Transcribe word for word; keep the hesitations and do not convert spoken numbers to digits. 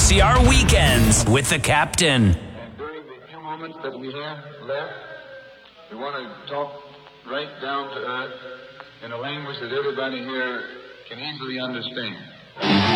C R Weekends with the Captain. And during the few moments that we have left, we want to talk right down to earth in a language that everybody here can easily understand.